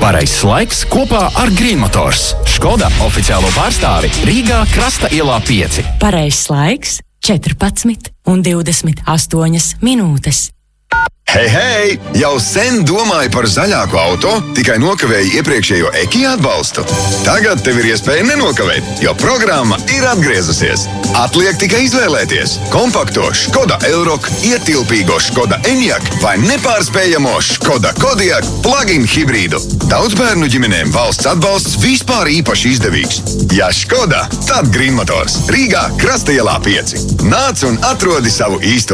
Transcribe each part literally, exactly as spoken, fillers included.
Pareizs laiks kopā ar Green Motors. Škoda oficiālo pārstāvi Rīgā Krasta ielā pieci. Pareizs laiks četrpadsmit un divdesmit astoņas minūtes. Hei, hei! Jau sen domāju par zaļāku auto, tikai nokavēju iepriekšējo Ekija atbalstu. Tagad tev ir iespēja nenokavēt, jo programma ir atgriezusies. Atliek tikai izvēlēties kompakto Škoda Elroq, ietilpīgo Škoda Enyaq vai nepārspējamo Škoda Kodiaq plug-in hibrīdu. Daudzbērnu ģimenēm valsts atbalsts vispār īpaši izdevīgs. Ja Škoda, tad Green Motors. Rīgā Krasta ielā pieci. Nāc un atrodi savu īsto.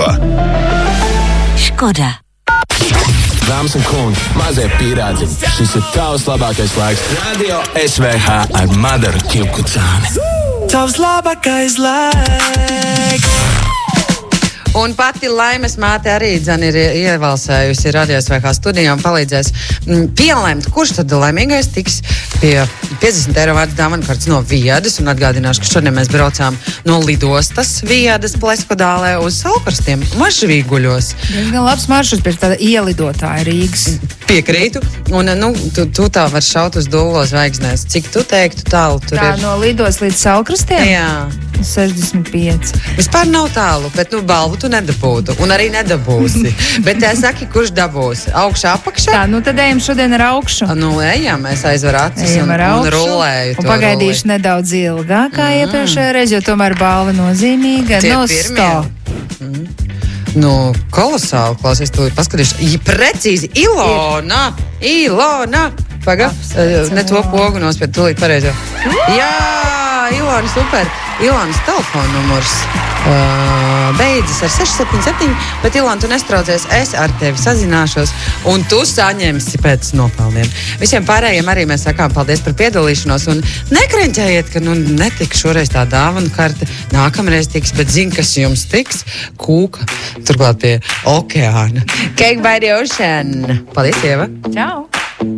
Škoda. Dāmas un kungi, mazie pīrāģi, šis ir tavs labākais laiks. Radio S V H ar Madaru Ķilkucāni. Tavs labākais laiks. Un pati Laimes māte arī dzen ir ievalsējusi Radio S V H studijā un palīdzēs m, pielēmt, kurš tad laimīgais tiks pie piecdesmit eiro vērts dāvanu kartes no Viedas. Un atgādināšu, ka šodien mēs braucām no lidostas Viedas Pleskodālē uz Salkrastiem Mažvīguļos. Gan labs maršruts pēc tāda ielidotāja Rīgas. Piekrītu. Un, nu, tu, tu tā var šaut uz dūlo zvaigznēs. Cik tu teiktu tālu tur Tā ir? no lidos līdz Salkrastiem? Jā. sešdesmit pieci. Vispār nav tālu, bet nu balvu tu nedabūtu. Un arī nedabūsi. Bet tā saki, kurš dabūs? Augšā, apakšā? Tā, nu tad ejam šodien ar augšu. Nu, ejam, es aizveru acis Ejam un, ar un augšu. rulēju. Un pagaidīšu nedaudz ilgāk kā mm. iepriekšējā reize, jo tomēr balva nozīmīga. Tie No pirmie. sto. Mm. Nu, kolosāli, klausies, tu paskatīšu. I, precīzi, Ilona! Ilona! Paga, Apsveicu, ne to pogu nospied, tūlīt pareizo. Jā, Ilona, super! Ilonas telefona numurs uh, beidzas ar seši septiņi septiņi, bet Ilona, tu nestraucies, es ar tevi sazināšos, un tu saņemsi pēc nopelniem. Visiem pārējiem arī mēs sakām paldies par piedalīšanos, un nekreņķējiet, ka nu netika šoreiz tā dāvanu karte, nākamreiz tiks, bet zin, kas jums tiks, kūka, turklāt pie okeāna. Cake by the ocean. Paldies, Ieva! Čau!